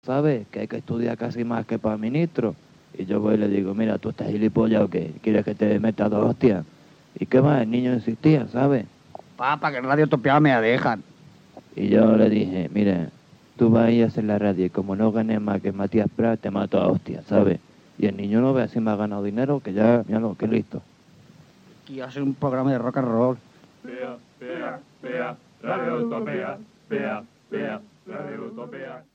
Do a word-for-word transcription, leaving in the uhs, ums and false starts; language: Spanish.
¿sabes? Que hay que estudiar casi más que para ministro. Y yo voy y le digo, mira, ¿tú estás gilipollas o qué? ¿Quieres que te meta dos hostias? ¿Y qué más? El niño insistía, ¿sabes? Papá, que en Radio Utopía me la dejan. Y yo le dije, mira, tú vas a ir a hacer la radio y como no ganes más que Matías Prat, te mato a hostias, ¿sabes? Y el niño no ve si me ha ganado dinero, que ya, ya no, que listo. Quiero hacer un programa de rock and roll. Pea, pea, pea, Radio Utopía, pea, pea, Radio Utopía.